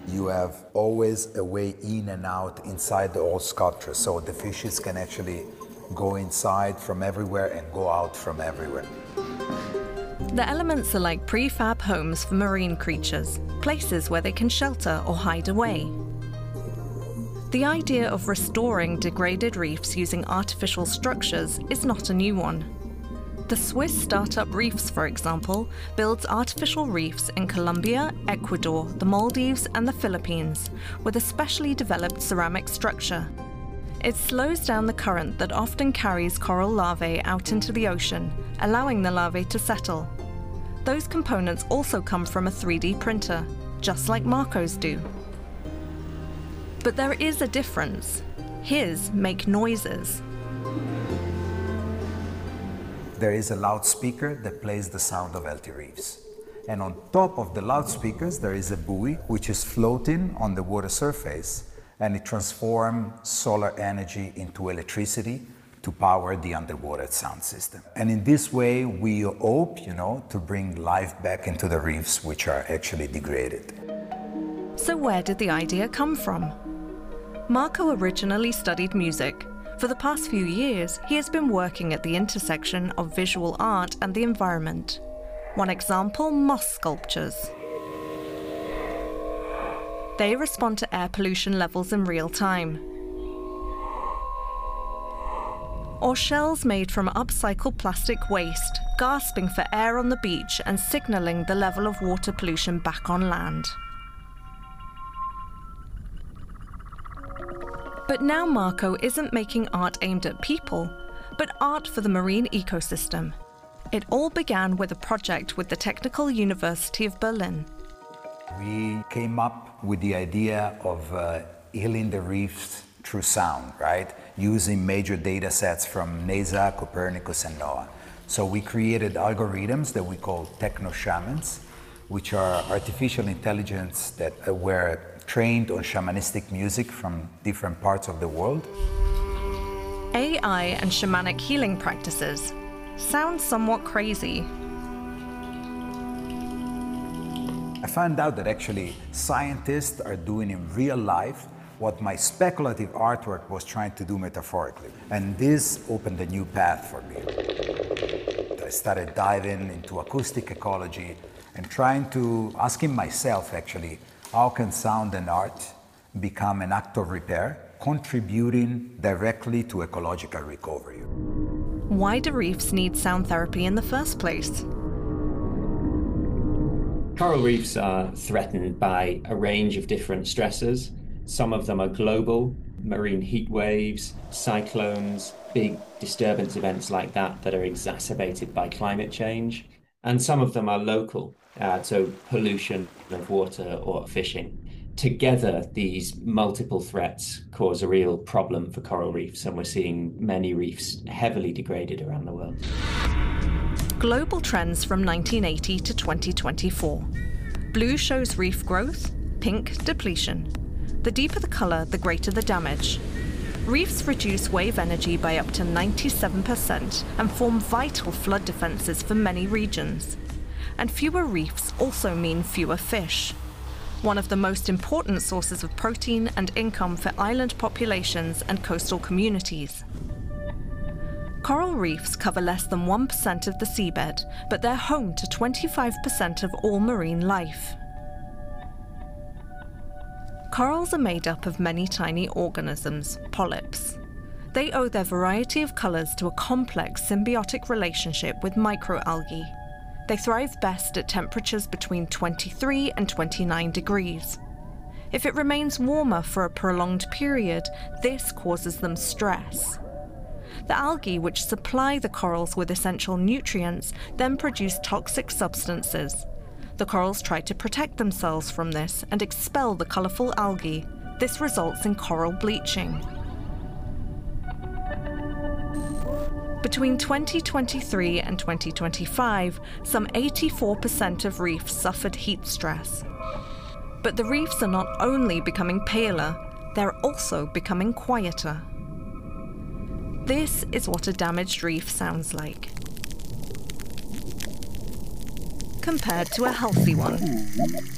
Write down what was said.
you have always a way in and out inside the old sculpture, so the fishes can actually go inside from everywhere and go out from everywhere. The elements are like prefab homes for marine creatures, places where they can shelter or hide away. The idea of restoring degraded reefs using artificial structures is not a new one. The Swiss startup Reefs, for example, builds artificial reefs in Colombia, Ecuador, the Maldives and the Philippines, with a specially developed ceramic structure. It slows down the current that often carries coral larvae out into the ocean, allowing the larvae to settle. Those components also come from a 3D printer, just like Marco's do. But there is a difference. His make noises. There is a loudspeaker that plays the sound of healthy reefs. And on top of the loudspeakers, there is a buoy which is floating on the water surface, and it transforms solar energy into electricity to power the underwater sound system. And in this way, we hope, to bring life back into the reefs, which are actually degraded. So where did the idea come from? Marco originally studied music. For the past few years, he has been working at the intersection of visual art and the environment. One example, moss sculptures. They respond to air pollution levels in real time. Or shells made from upcycled plastic waste, gasping for air on the beach and signaling the level of water pollution back on land. But now Marco isn't making art aimed at people, but art for the marine ecosystem. It all began with a project with the Technical University of Berlin. We came up with the idea of healing the reefs through sound, right? Using major data sets from NASA, Copernicus, and NOAA. So we created algorithms that we call techno-shamans, which are artificial intelligence that were trained on shamanistic music from different parts of the world. AI and shamanic healing practices sound somewhat crazy. I found out that actually scientists are doing in real life what my speculative artwork was trying to do metaphorically. And this opened a new path for me. I started diving into acoustic ecology and asking myself actually, how can sound and art become an act of repair, contributing directly to ecological recovery? Why do reefs need sound therapy in the first place? Coral reefs are threatened by a range of different stressors. Some of them are global, marine heat waves, cyclones, big disturbance events like that are exacerbated by climate change. And some of them are local, so pollution of water or fishing. Together, these multiple threats cause a real problem for coral reefs, and we're seeing many reefs heavily degraded around the world. Global trends from 1980 to 2024. Blue shows reef growth, pink depletion. The deeper the color, the greater the damage. Reefs reduce wave energy by up to 97% and form vital flood defenses for many regions. And fewer reefs also mean fewer fish. One of the most important sources of protein and income for island populations and coastal communities. Coral reefs cover less than 1% of the seabed, but they're home to 25% of all marine life. Corals are made up of many tiny organisms, polyps. They owe their variety of colors to a complex symbiotic relationship with microalgae. They thrive best at temperatures between 23 and 29 degrees. If it remains warmer for a prolonged period, this causes them stress. The algae, which supply the corals with essential nutrients, then produce toxic substances. The corals try to protect themselves from this and expel the colorful algae. This results in coral bleaching. Between 2023 and 2025, some 84% of reefs suffered heat stress. But the reefs are not only becoming paler, they're also becoming quieter. This is what a damaged reef sounds like, compared to a healthy one.